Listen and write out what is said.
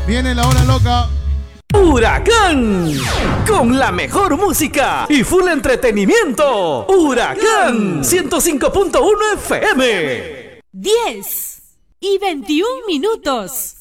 Viene la hora loca. Huracán, con la mejor música y full entretenimiento. Huracán 105.1 FM. 10:21.